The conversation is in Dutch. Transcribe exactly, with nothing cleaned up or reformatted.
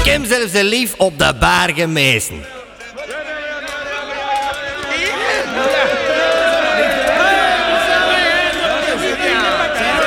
heb zelfs een lief op de bergen meesten.